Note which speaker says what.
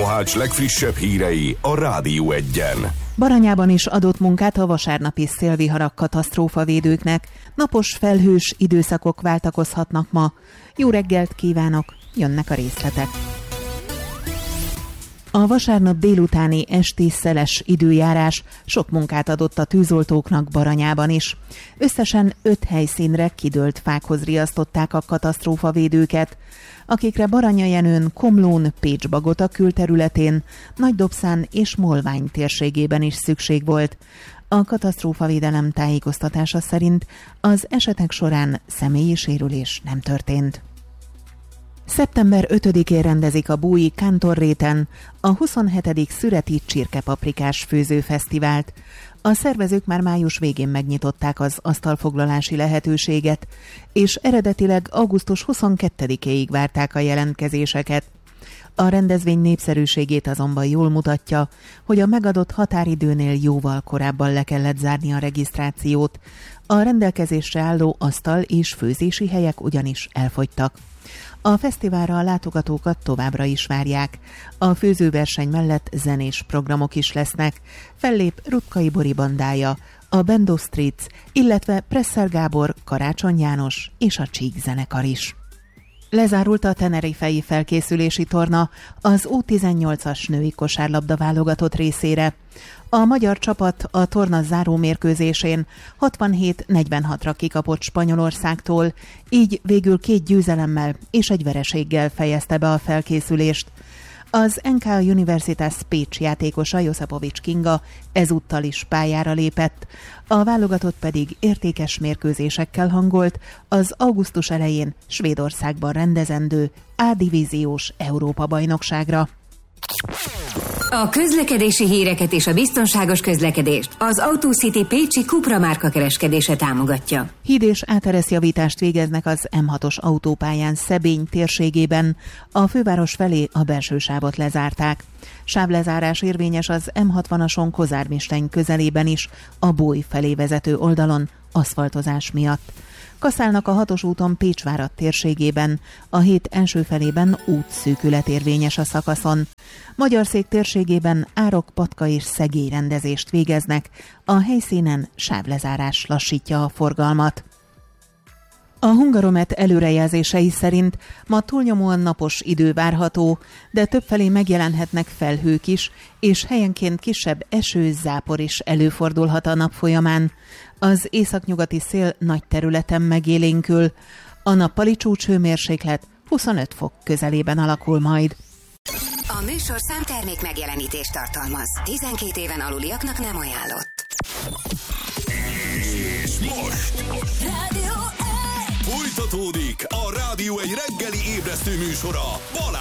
Speaker 1: Mohács legfrissebb hírei a Rádió Egyen.
Speaker 2: Baranyában is adott munkát a vasárnapi szélviharak katasztrófavédőknek. Napos, felhős időszakok váltakozhatnak ma. Jó reggelt kívánok, jönnek a részletek. A vasárnap délutáni esti szeles időjárás sok munkát adott a tűzoltóknak Baranyában is. Összesen 5 helyszínre kidőlt fákhoz riasztották a katasztrófavédőket, akikre Baranyajenőn, Komlón, Pécs-Bagota külterületén, Nagydobszán és Molvány térségében is szükség volt. A katasztrófavédelem tájékoztatása szerint az esetek során személyi sérülés nem történt. Szeptember 5-én rendezik a Búji Kántorréten a 27. Szüreti Csirkepaprikás Főzőfesztivált. A szervezők már május végén megnyitották az asztalfoglalási lehetőséget, és eredetileg augusztus 22-éig várták a jelentkezéseket. A rendezvény népszerűségét azonban jól mutatja, hogy a megadott határidőnél jóval korábban le kellett zárni a regisztrációt. A rendelkezésre álló asztal és főzési helyek ugyanis elfogytak. A fesztiválra a látogatókat továbbra is várják. A főzőverseny mellett zenés programok is lesznek. Fellép Rutkai Bori bandája, a Bendo Streets, illetve Presser Gábor, Karácsony János és a Csík zenekar is. Lezárult a tenerifei felkészülési torna az U18-as női kosárlabda válogatott részére. A magyar csapat a torna záró mérkőzésén 67-46-ra kikapott Spanyolországtól, így végül 2 győzelemmel és egy vereséggel fejezte be a felkészülést. Az NK Universitas Pécs játékosa Josipovics Kinga ezúttal is pályára lépett, a válogatott pedig értékes mérkőzésekkel hangolt az augusztus elején Svédországban rendezendő A-divíziós Európa-bajnokságra.
Speaker 3: A közlekedési híreket és a biztonságos közlekedést az AutoCity Pécsi Cupra márka kereskedése támogatja.
Speaker 2: Híd- és átereszjavítást végeznek az M6-os autópályán Szebény térségében, a főváros felé a belső sávot lezárták. Sávlezárás érvényes az M60-ason Kozármisteny közelében is, a Bój felé vezető oldalon aszfaltozás miatt. Kaszálnak a 6-os úton Pécsvárad térségében, a hét első felében útszűkület érvényes a szakaszon. Magyarszék térségében Árok, Patka és Szegély rendezést végeznek, a helyszínen sávlezárás lassítja a forgalmat. A Hungaromet előrejelzései szerint ma túlnyomóan napos idő várható, de többfelé megjelenhetnek felhők is, és helyenként kisebb eső, zápor is előfordulhat a nap folyamán. Az északnyugati szél nagy területen megélénkül. A nappali csúcshőmérséklet 25 fok közelében alakul majd.
Speaker 3: A műsor számtermék megjelenítést tartalmaz. 12 éven aluliaknak nem ajánlott.
Speaker 1: És most
Speaker 3: Rádió!
Speaker 1: folytatódik a Rádió egy reggeli ébresztő műsora.